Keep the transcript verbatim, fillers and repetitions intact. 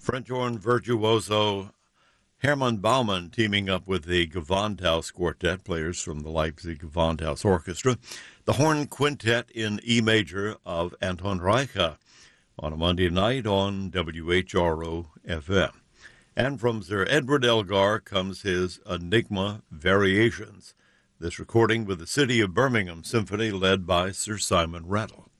French horn virtuoso Hermann Baumann teaming up with the Gewandhaus Quartet, players from the Leipzig Gewandhaus Orchestra, the horn quintet in E major of Anton Reicha on a Monday night on W H R O F M. And from Sir Edward Elgar comes his Enigma Variations, this recording with the City of Birmingham Symphony led by Sir Simon Rattle.